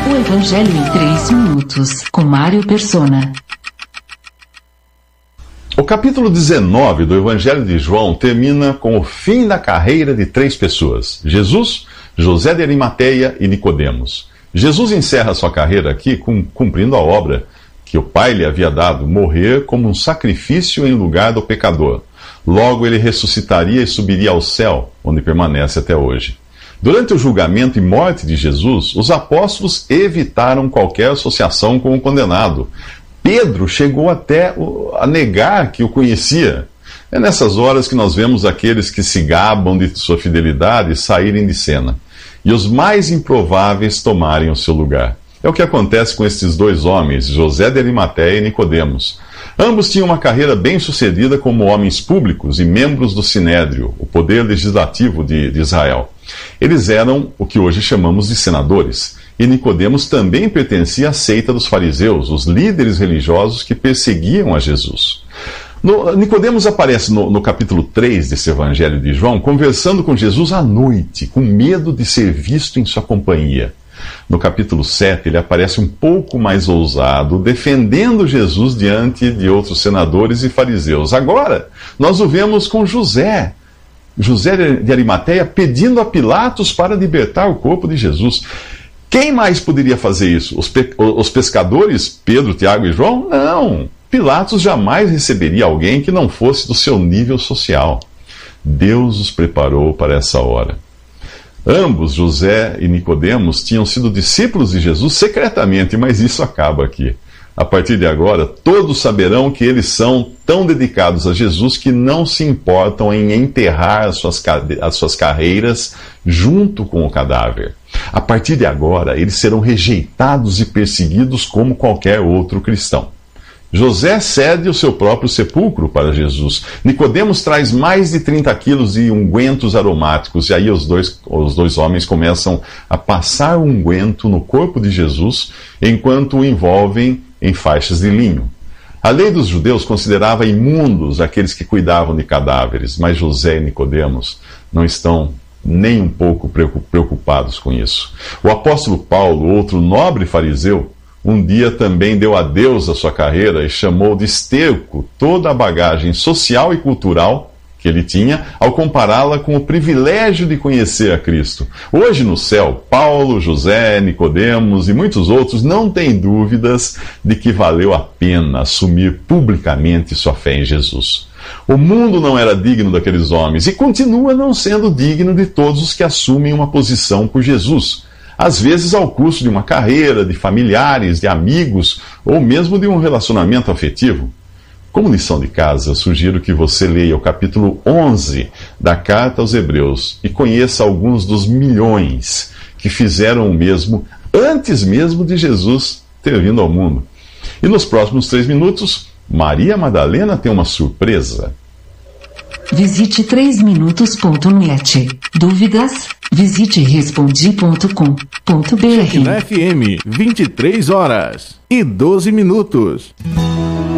O Evangelho em 3 minutos, com Mário Persona. O capítulo 19 do Evangelho de João termina com o fim da carreira de 3 pessoas: Jesus, José de Arimateia e Nicodemos. Jesus encerra sua carreira aqui cumprindo a obra que o Pai lhe havia dado, morrer como um sacrifício em lugar do pecador. Logo ele ressuscitaria e subiria ao céu, onde permanece até hoje. Durante o julgamento e morte de Jesus, os apóstolos evitaram qualquer associação com o condenado. Pedro chegou até a negar que o conhecia. É nessas horas que nós vemos aqueles que se gabam de sua fidelidade saírem de cena, e os mais improváveis tomarem o seu lugar. É o que acontece com estes 2 homens, José de Arimateia e Nicodemos. Ambos tinham uma carreira bem-sucedida como homens públicos e membros do Sinédrio, o poder legislativo de Israel. Eles eram o que hoje chamamos de senadores, e Nicodemos também pertencia à seita dos fariseus, os líderes religiosos que perseguiam a Jesus. Nicodemos aparece no capítulo 3 desse Evangelho de João, conversando com Jesus à noite, com medo de ser visto em sua companhia. No capítulo 7, ele aparece um pouco mais ousado, defendendo Jesus diante de outros senadores e fariseus. Agora, nós o vemos com José de Arimateia, pedindo a Pilatos para libertar o corpo de Jesus. Quem mais poderia fazer isso? Os pescadores, Pedro, Tiago e João? Não! Pilatos jamais receberia alguém que não fosse do seu nível social. Deus os preparou para essa hora. Ambos, José e Nicodemos, tinham sido discípulos de Jesus secretamente, mas isso acaba aqui. A partir de agora, todos saberão que eles são tão dedicados a Jesus que não se importam em enterrar as suas carreiras junto com o cadáver. A partir de agora, eles serão rejeitados e perseguidos como qualquer outro cristão. José cede o seu próprio sepulcro para Jesus. Nicodemos traz mais de 30 quilos de ungüentos aromáticos, e aí os dois homens começam a passar o unguento no corpo de Jesus, enquanto o envolvem em faixas de linho. A lei dos judeus considerava imundos aqueles que cuidavam de cadáveres, mas José e Nicodemos não estão nem um pouco preocupados com isso. O apóstolo Paulo, outro nobre fariseu, um dia também deu adeus à sua carreira e chamou de esterco toda a bagagem social e cultural que ele tinha, ao compará-la com o privilégio de conhecer a Cristo. Hoje no céu, Paulo, José, Nicodemos e muitos outros não têm dúvidas de que valeu a pena assumir publicamente sua fé em Jesus. O mundo não era digno daqueles homens e continua não sendo digno de todos os que assumem uma posição por Jesus, às vezes ao custo de uma carreira, de familiares, de amigos ou mesmo de um relacionamento afetivo. Como lição de casa, sugiro que você leia o capítulo 11 da Carta aos Hebreus e conheça alguns dos milhões que fizeram o mesmo antes mesmo de Jesus ter vindo ao mundo. E nos próximos 3 minutos, Maria Madalena tem uma surpresa. Visite 3minutos.net. Dúvidas? Visite respondi.com.br. Na FM, 23 horas e 12 minutos.